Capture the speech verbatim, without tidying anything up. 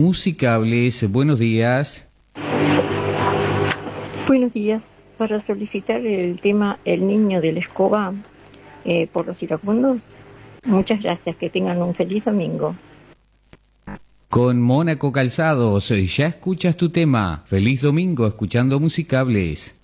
Musicables, buenos días. Buenos días. Para solicitar el tema El niño de la escoba eh, por los iracundos. Muchas gracias. Que tengan un feliz domingo. Con Mónaco Calzados, ya escuchas tu tema. Feliz domingo escuchando Musicables.